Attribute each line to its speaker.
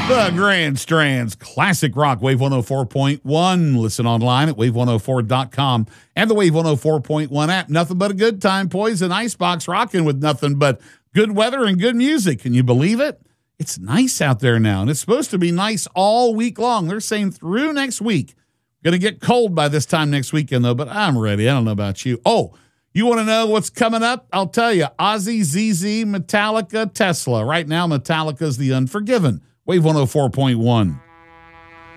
Speaker 1: The Grand Strands Classic Rock, Wave 104.1. Listen online at wave104.com and the Wave 104.1 app. Nothing but a good time. Poison Icebox rocking with nothing but good weather and good music. Can you believe it? It's nice out there now, and it's supposed to be nice all week long. They're saying through next week. Going to get cold by this time next weekend, though, but I'm ready. I don't know about you. Oh, you want to know what's coming up? I'll tell you. Ozzy, ZZ, Metallica, Tesla. Right now, Metallica's The Unforgiven. Wave 104.1.